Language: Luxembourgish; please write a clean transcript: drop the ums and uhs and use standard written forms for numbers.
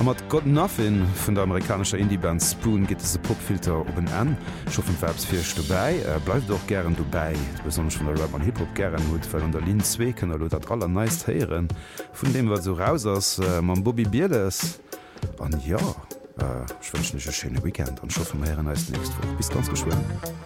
mat Got Nothing vun der amerikanischer Indieband Spoon geht es Popfilter op en an. Schoffen Verbsfircht vorbei, bleif doch gern vorbei, besonders von der Rap an Hip-Hop gern hut, weil an der Lin zweken er dat aller neist heieren, vun dem wat so raus ass man Bobby Bieles an ja. Ich wünsche euch ein schönes Weekend und ich hoffe, wir hören uns nächste Woche. Bis ganz geschwind.